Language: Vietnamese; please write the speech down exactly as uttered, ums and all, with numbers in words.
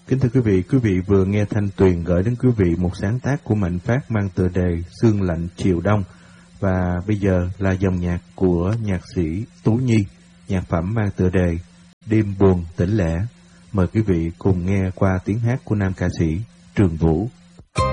Kính thưa quý vị, quý vị vừa nghe Thanh Tuyền gửi đến quý vị một sáng tác của Mạnh Phát mang tựa đề Sương lạnh chiều đông. Và bây giờ là dòng nhạc của nhạc sĩ Tú Nhi, nhạc phẩm mang tựa đề Đêm buồn tĩnh lẻ. Mời quý vị cùng nghe qua tiếng hát của nam ca sĩ Trường Vũ.